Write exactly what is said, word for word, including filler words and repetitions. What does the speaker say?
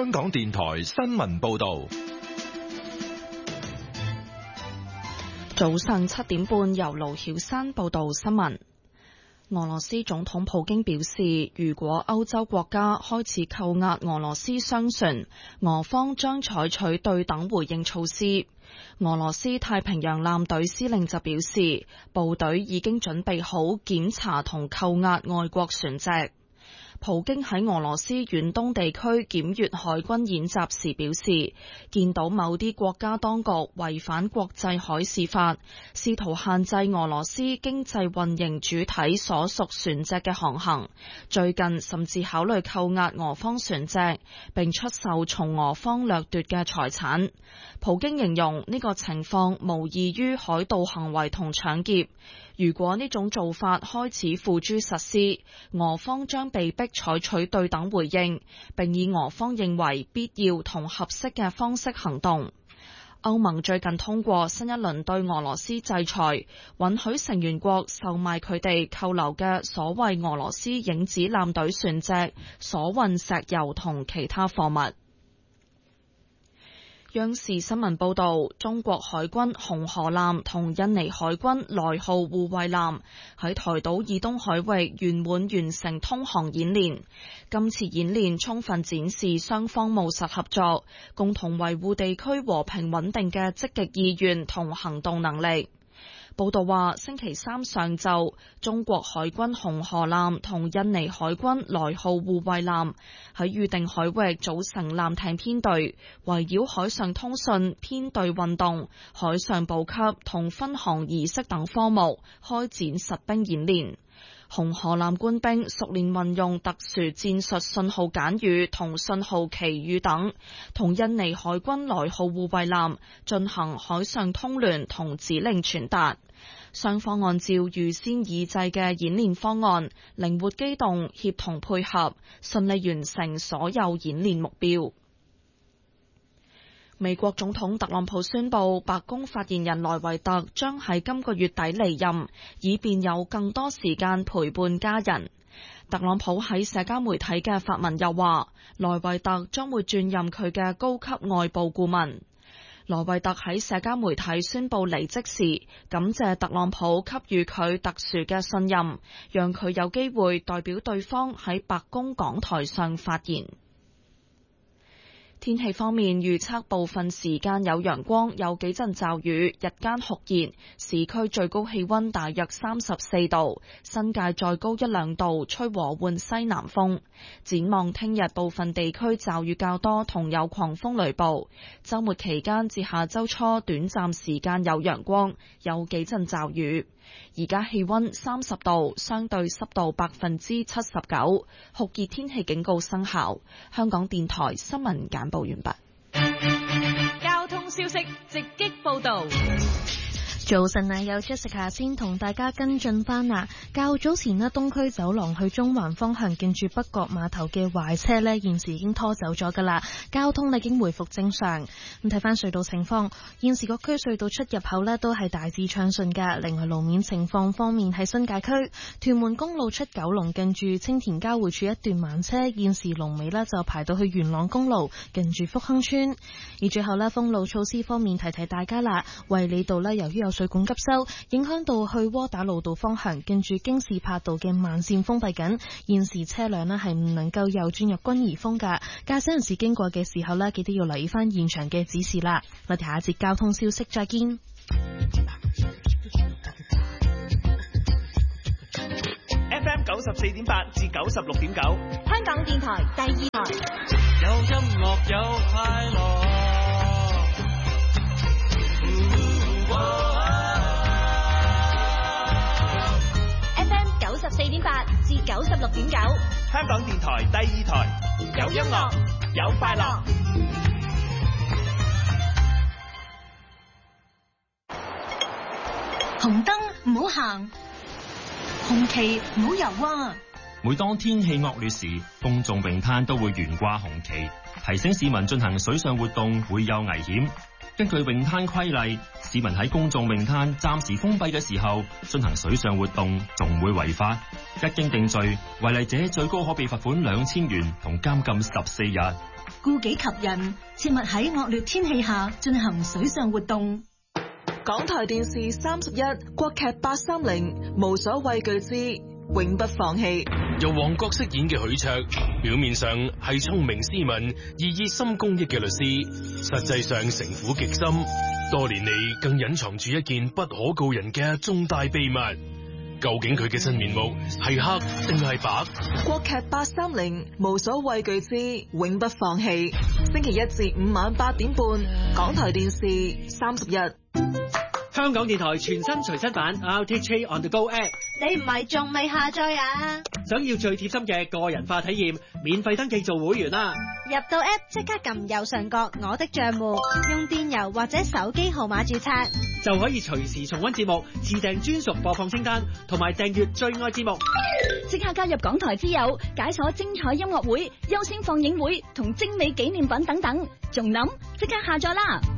香港電台新聞報道。 早上七點半，由盧曉山報道新聞。俄羅斯總統普京表示，如果歐洲國家開始扣押俄羅斯商船，俄方將採取對等回應措施。俄羅斯太平洋艦隊司令就表示，部隊已經準備好檢查同扣押外國船隻。普京喺俄羅斯遠東地區檢閱海軍演習時表示，見到某啲國家當局違反國際海事法，試圖限制俄羅斯經濟運營主體所屬船隻嘅航行，最近甚至考慮扣押俄方船隻，並出售從俄方掠奪嘅財產。普京形容呢個情況無異於海盜行為同搶劫。如果呢種做法開始付諸實施，俄方將被迫採取對等回應，並以俄方認為必要同合適嘅方式行動。歐盟最近通過新一輪對俄羅斯制裁，允許成員國售賣佢哋扣留嘅所謂俄羅斯影子艦隊船隻所運石油同其他貨物。央視新聞報道，中國海軍紅河艦同印尼海軍來號護衛艦喺台島以東海域圓滿完成通航演練。今次演練充分展示雙方務實合作，共同維護地區和平穩定嘅積極意願同行動能力。報道話，星期三上晝，中國海軍紅河艦同印尼海軍來號護衛艦喺預定海域組成艦艇編隊，圍繞海上通訊、編隊運動、海上補給同分航儀式等科目開展實兵演練。紅河艦官兵熟練運用特殊戰術信號簡語同信號旗語等，同印尼海軍來號護衛艦進行海上通聯同指令傳達。雙方按照預先擬製嘅演練方案，靈活機動、協同配合，順利完成所有演練目標。美國總統特朗普宣布，白宮發言人萊維特將喺今個月底離任，以便有更多時間陪伴家人。特朗普喺社交媒體嘅發文又話，萊維特將會轉任佢嘅高級外部顧問。萊維特喺社交媒體宣布離職時，感謝特朗普給予佢特殊嘅信任，讓佢有機會代表對方喺白宮講台上發言。天氣方面，預測部分時間有陽光，有幾陣驟雨，日間酷熱，市區最高氣溫大約三十四度，新界再高一兩度，吹和緩西南風。展望聽日部分地區驟雨較多，同有狂風雷暴。週末期間至下週初短暫時間有陽光，有幾陣驟雨。而家氣溫三十度，相對濕度百分之七十九，酷熱天氣警告生效。香港電台新聞簡報完畢。 交通消息直擊報道。 早晨啊，有 Jessica 先同大家跟進翻啊。較早前呢，東區走廊去中環方向近住北角碼頭嘅壞車呢，現時已經拖走咗噶啦，交通呢已經回復正常。咁睇翻隧道情況，現時各區隧道出入口呢都係大致暢順噶。另外路面情況方面，喺新界區屯門公路出九龍近住青田交匯處一段慢車，現時龍尾呢就排到去元朗公路近住福亨村。而最後呢，封路措施方面提提大家啦，衛理道呢由於有水管急修，影響到去窩打老道方向近住京士柏道嘅慢線封閉緊，現時車輛呢係唔能夠右轉入軍怡峰噶，駕駛人士經過嘅時候呢，記得要留意翻現場嘅指示啦。我哋下一節交通消息再見。 F M 九十四點八至九十六點九， 香港電台第二台， 有音樂有快樂。 F M 九十四點八至九十六點九， 香港電台第二台，有音樂有快樂。 紅燈唔好行，紅旗唔好游啊！ 每當天氣惡劣時，公眾泳灘都會懸掛紅旗，提醒市民進行水上活動會有危險。 根據泳灘規例，市民喺公眾泳灘暫時封閉嘅時候進行水上活動，仲會違法。一經定罪，違例者最高可被罰款兩千元同監禁十四日。 顧己及人，切勿喺惡劣天氣下進行水上活動。 港台電視三十一，國劇八三零，無所畏懼之永不放棄。 由黃國飾演嘅許卓，表面上係聰明斯文而熱心公益嘅律師，實際上城府極深，多年嚟更隱藏住一件不可告人嘅重大秘密。究竟佢嘅真面目係黑定係白？ 國劇八三零，無所畏懼之永不放棄。星期一至五晚八點半，港台電視三十一。 香港電台全新隨身版 R T H on the Go App， 你唔係仲未下載啊？ 想要最貼心嘅個人化體驗，免費登記做會員啦！ 入到 App 即刻撳右上角我的賬戶，用電郵或者手機號碼註冊， 就可以隨時重溫節目，自訂專屬播放清單，同埋訂閱最愛節目。 即刻加入港台之友，解鎖精彩音樂會、優先放映會同精美紀念品等等，仲諗即刻下載啦！